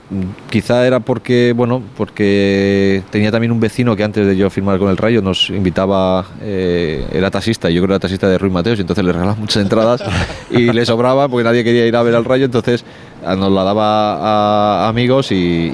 quizá era porque tenía también un vecino que antes de yo firmar con el Rayo nos invitaba, era taxista, y yo creo que era taxista de Ruiz Mateos, y entonces le regalaba muchas entradas y le sobraba porque nadie quería ir a ver al Rayo, entonces nos la daba a amigos y